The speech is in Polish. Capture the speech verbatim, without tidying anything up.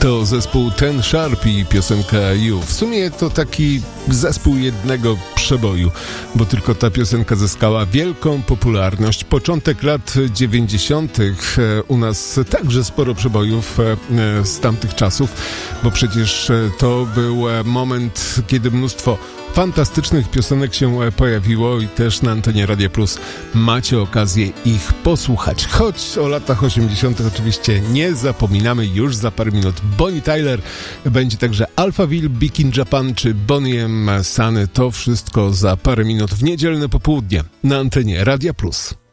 To zespół Ten Sharp i piosenka You. W sumie to taki zespół jednego przeboju, bo tylko ta piosenka zyskała wielką popularność. Początek lat dziewięćdziesiątych u nas także sporo przebojów z tamtych czasów, bo przecież to był moment, kiedy mnóstwo fantastycznych piosenek się pojawiło i też na antenie Radia Plus macie okazję ich posłuchać. Choć o latach osiemdziesiątych oczywiście nie zapominamy, już za parę minut Bonnie Tyler, będzie także Alphaville, Big in Japan czy Bonnie M. Sunny. To wszystko za parę minut w niedzielne popołudnie na antenie Radia Plus.